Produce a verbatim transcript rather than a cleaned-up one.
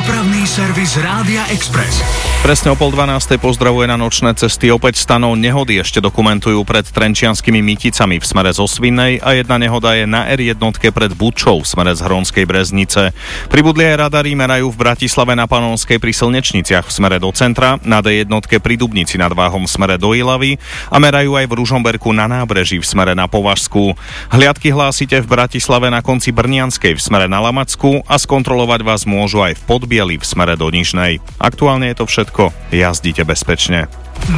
Dopravný servis Rádia Express. Presne o pol dvanástej pozdravuje na nočné cesty. Opäť stanov nehody ešte dokumentujú pred Trenčianskými Myticami v smere zo Svinnej a jedna nehoda je na er jedna pred Bučou v smere z Hronskej Breznice. Pribudli aj radary, merajú v Bratislave na Panonskej pri Slnečniciach v smere do centra, na dé jedna pri Dubnici nad Váhom v smere do Ilavy a merajú aj v Ružomberku na Nábreží v smere na Považsku. Hliadky hlásite v Bratislave na konci Brnianskej v smere na Lamacku a skontrolovať vás môžu aj v Podbieli v smere do Nižnej. Aktuálne je to všetko. Jazdite bezpečne.